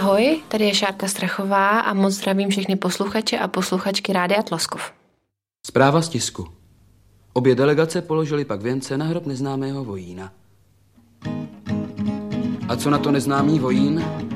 Ahoj, tady je Šárka Strachová a moc zdravím všechny posluchače a posluchačky Rádia Tloskov. Zpráva z tisku. Obě delegace položily pak věnce na hrob neznámého vojína. A co na to neznámý vojín?